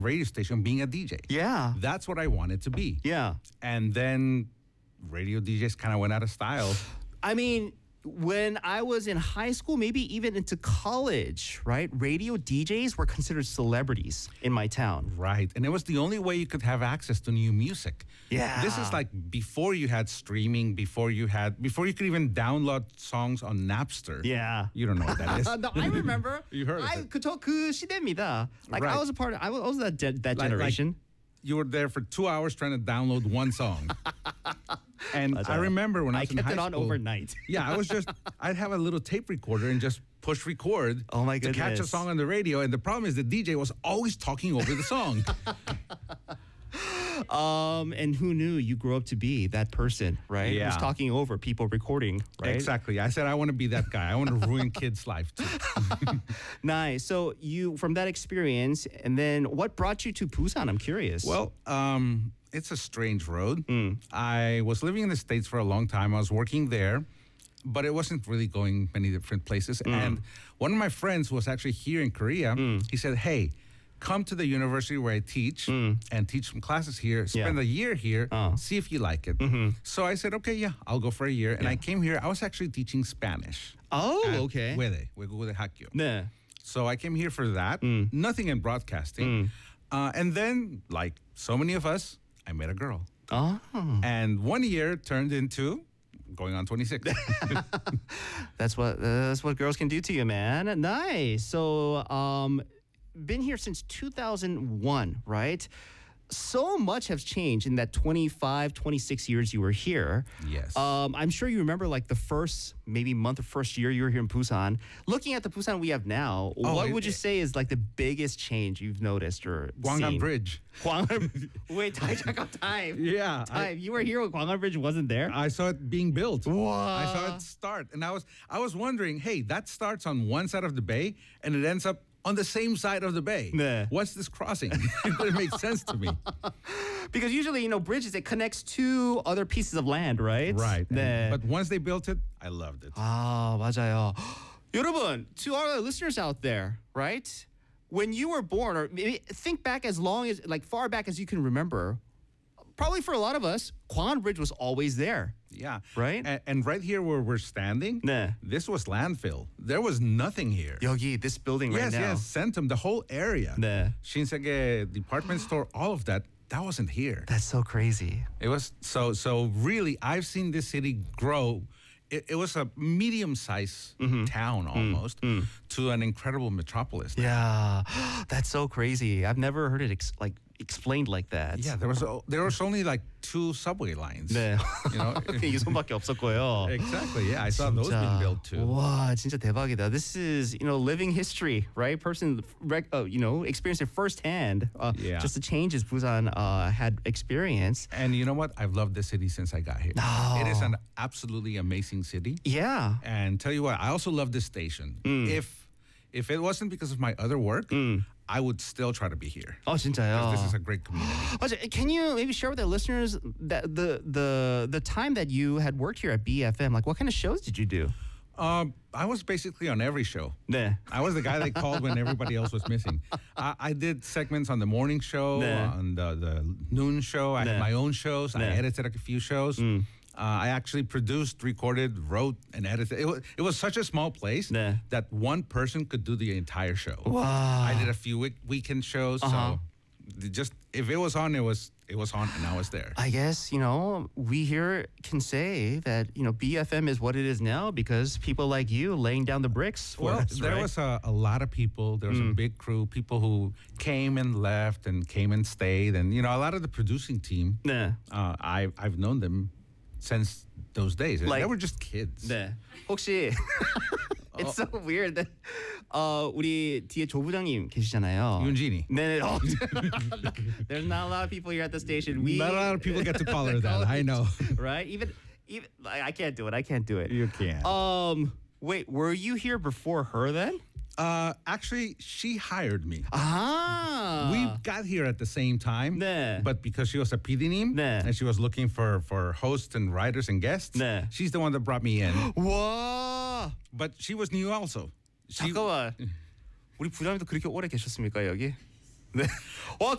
radio station being a DJ. Yeah. That's what I wanted to be. Yeah. And then radio DJs kind of went out of style. I mean, when I was in high school, maybe even into college, right? Radio DJs were considered celebrities in my town. Right. And it was the only way you could have access to new music. Yeah. This is like before you had streaming, before you could even download songs on Napster. Yeah. You don't know what that is. No, I remember. You heard of it. 그 시대입니다. Like Right. I was a part of, I was that generation. You were there for 2 hours trying to download one song. And I remember when I was in high kept school. it on overnight. Yeah, I'd have a little tape recorder and just push record Oh my to catch a goodness. song on the radio. And the problem is the DJ was always talking over the song. And who knew you grew up to be that person, right? Yeah. Who's talking over people recording, right? Exactly. I said I want to be that guy. I want to ruin kids' life too. Nice. So you, from that experience, and then what brought you to Busan? I'm curious. Well, it's a strange road. Mm. I was living in the States for a long time. I was working there, but it wasn't really going many different places. Mm. And one of my friends who was actually here in Korea, he said, hey, come to the university where I teach and teach some classes here, spend a year here, see if you like it. So I said, okay, yeah, I'll go for a year. And I came here. I was actually teaching Spanish. Oh, at okay. 외국어대 학교. 네. So I came here for that. Nothing in broadcasting. And then, like so many of us, I met a girl. Oh. And 1 year turned into going on 26. That's what girls can do to you, man. Nice. So, been here since 2001, right? So much has changed in that 25, 26 years you were here. Yes. I'm sure you remember like the first maybe month or first year you were here in Busan. Looking at the Busan we have now, what would you say is like the biggest change you've noticed or Gwangan seen? Bridge. Wait, time. Yeah. Time. You were here when Gwangan Bridge wasn't there? I saw it being built. What? I saw it start. And I was wondering, hey, that starts on one side of the bay and it ends up on the same side of the bay. 네. What's this crossing? It didn't make sense to me. Because usually, bridges, it connects two other pieces of land, right? Right. 네. But once they built it, I loved it. 아, 맞아요. 여러분, to our listeners out there, right? When you were born, or maybe think back far back as you can remember, probably for a lot of us, Gwangan Bridge was always there. Yeah. Right? And right here where we're standing, 네. this was landfill. There was nothing here. 여기, this building right now. Yes, Centum, the whole area. 네. Shinsegae department store, all of that wasn't here. That's so crazy. It was so really, I've seen this city grow. It was a medium-sized town almost to an incredible metropolis. Yeah, that's so crazy. I've never heard it explained like that. Yeah, there was only like 2 subway lines. 네. You know? 이 손밖에 없었고요. Exactly. Yeah, I saw those being built too. 와, 진짜 대박이다. This is, living history, right? Person, experienced it firsthand. Yeah. Just the changes Busan had experienced. And you know what? I've loved this city since I got here. Oh. It is an absolutely amazing city. Yeah. And tell you what, I also love this station. If it wasn't because of my other work, I would still try to be here. 어, 진짜요? This is a great community. 맞아. Can you maybe share with the listeners that the time that you had worked here at BFM? Like, what kind of shows did you do? I was basically on every show. 네. I was the guy that called when everybody else was missing. I did segments on the morning show, 네. on the noon show. I 네. had my own shows. I 네. edited a few shows. I actually produced, recorded, wrote, and edited. It was such a small place 네. that one person could do the entire show. Wow. I did a few weekend shows, so just if it was on, it was on, and I was there. I guess, we here can say that, BFM is what it is now because people like you laying down the bricks for us, there right? was a lot of people. There was a big crew, people who came and left and came and stayed. And, a lot of the producing team, 네. I've known them since those days. Like- They were just kids. 네. 혹시 It's so weird that 우리 뒤에 조 부장님 계시잖아요. Yunjini. 네. There's not a lot of people here at the station. Not a lot of people get to call her that. I know. Right? Even I can't do it. You can't. Wait, were you here before her then? Actually, she hired me. Ah. We got here at the same time, 네. but because she was a PD님 네. and she was looking for hosts and writers and guests, 네. she's the one that brought me in. 와. But she was new also. 잠깐만. 우리 부장님도 그렇게 오래 계셨습니까 여기? 네. 와